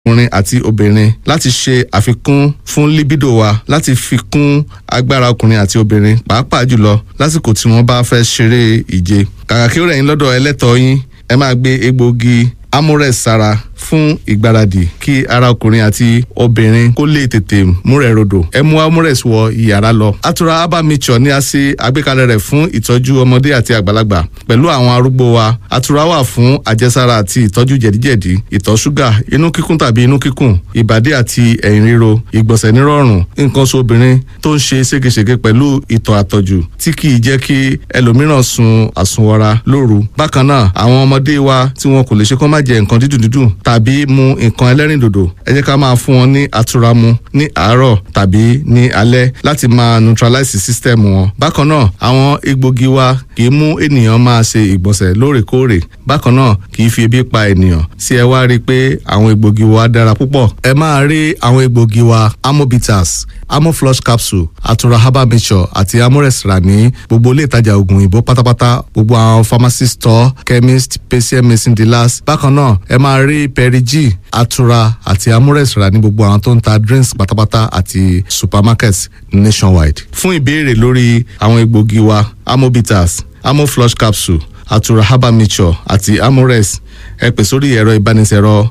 ọkùnrin àti obìnrin láti ṣe àfikún fún libido wa láti fi kún agbára ọkùnrin àti obìnrin pàápàá jùlọ lásìkò tí wọ́n bá fẹ́ ṣeré ìje. Kàkà kí ó rẹ̀ yín lọ́dọ̀ ẹlẹ́tọ̀ọ́ yín, ẹ máa gbé egbòogi Amores sára fún ìgbáradì kí ara ọkùnrin àti obìnrin kó lè tètè múrẹ̀ rodò. Ẹ mú Amores wọ ìyàrá lọ. Atura Herbal Mixture ni a ṣe àgbékalẹ̀ rẹ̀ fún ìtọ́jú ọmọdé àti àgbàlagbà pẹ̀lú àwọn arúgbó wa. Atura wà fún àjẹsára àti ìtọ́jú jẹ̀díjẹ̀dí, ìtọ̀ ṣúgà, inú kíkún tàbí inú kíkùn, ìbàdí àti ẹ̀yìn ríro, ìgbọ̀nsẹ̀ nírọ̀rùn, nǹkan oṣù obìnrin tó ń ṣe ségesège pẹ̀lú ìtọ̀ àtọ̀jù tí kì í jẹ́ kí ẹlòmíràn sun àsunwọra lóru. Bákan náà, àwọn ọmọdé wa tí wọn kò lè ṣe kó má jẹ nǹkan dídùn tàbí mu nǹkan ẹlẹ́rìndòdò, ẹ jẹ́ ká máa fún wọn ní Atura mu ní àárọ̀ tàbí ní alẹ́ láti máa neutralize system wọn. Bákan náà, àwọn egbògi wa kì í mú ènìyàn máa ṣe ìgbọ̀nsẹ̀ lóòrèkóòrè. Bákan náà, kì í fi ebi pa ènìyàn. Sí ẹ wá rí i pé àwọn egbògi wa dára púpọ̀. Ẹ máa rí àwọn egbògi wa Amobitas, Amoflush capsule, Atura Herbal Mixture àti Amores rà ní gbogbo ilé ìtajà oògùn òyìnbó pátápátá, gbogbo àwọn pharmacy store, chemist, patient medicine dealers. Bákan náà, ẹ máa rí Perigi, Atura àti Amores rà ní gbogbo àwọn tó ń ta drinks pátápátá àti supermarkets nationwide. Fún ìbéèrè lórí àwọn egbògi wa Amobitas, Amoflush capsule, Atura Herbal Mixture àti Amores, ẹ pè sórí ẹ̀rọ ìbánisọ̀rọ̀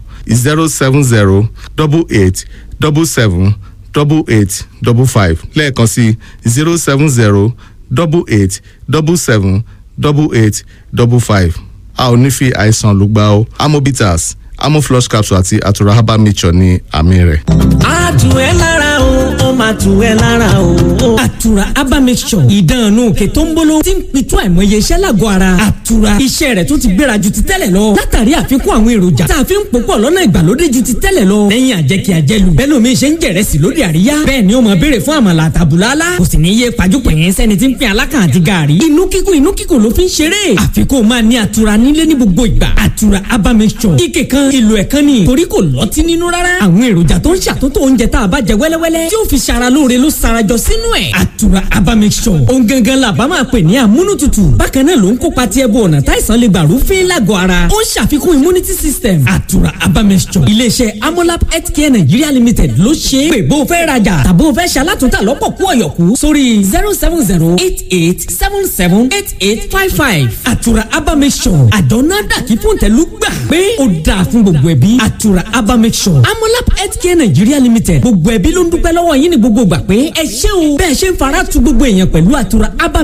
070-88-77-88-55 lẹ́ẹ̀kan sí 070-88-77-88-55. A ò ní fi àìsàn lùgbà o. Amobitas, Amoflush capsule àti Atura Herbal Mixture ní àmì rẹ̀. A tù ẹ́ lára o, ó máa tù ẹ́ lára o. Atura Herbal Mixture, ìdánù òkè tó ń bolo tí ń pitú àìmọye iṣẹ́ lágọ̀ọ́ ara. Atura, iṣẹ́ rẹ̀ tó ti gbéra ju ti tẹ́lẹ̀ lọ látàrí àfikún àwọn èròjà tá a fi ń pòpọ̀ lọ́nà ìgbàlódé ju ti tẹ́lẹ̀ lọ. Lẹ́yìn àjẹkí àjẹlù bẹ́ẹ̀ lómi ṣe ń jẹ̀rẹ̀sì lóde àríyá. Bẹ́ẹ̀ ni ó máa béèrè fún àmàlà àtàbùlálá. Kò sì ní yé pajúpẹ̀yìn sẹ́ni tí ń pín alákàn àti gààrí. Inú kíkùn ló fi ń ṣeré. Àfikún máa ní Atura nílé ní gbogbo ìgbà. Atura Herbal Mixture, ike kan ìlò ẹ̀kan ni torí kò lọ́tí nínú rárá. Àwọn èròjà tó ń ṣàtúntò oúnjẹ tá a bá jẹ wẹ́lẹ́wẹ́lẹ́ tí ó fi ṣara lóore ló sarajọ sínú ẹ̀. Atura Herbal Mixture, ohun gangan la bá máa pè ní amúnútutù. Bákan náà ló ń kópa tí ẹbú ọ̀nà táìsàn lè gbà rúfin lágọ̀ọ́ ara. Ó ń ṣàfikún immunity system. Atura Herbal Mixture, iléeṣẹ́ Amolab Healthcare Nigeria Limited ló ṣe é. Pè bó o fẹ́ rajà tàbó o fẹ́ ṣalátúntà lọ́pọ̀ kú ọ̀yọ̀kú sórí 070-8877-8855. Atura Herbal Mixture, àdánná dàkí fún tẹ̀lú gbà pé ó dáa fún gbogbo ẹbí. Atura Herbal Mixture, Amolab Healthcare Nigeria Limited, gbogbo ẹbí ló ń dúpẹ́ lọ́wọ́ yín ní gbogbo gbà pé ẹ ṣé o bẹ́ẹ̀ ṣe ń fara tu gbogbo èèyàn pẹ̀lú Atura Herbal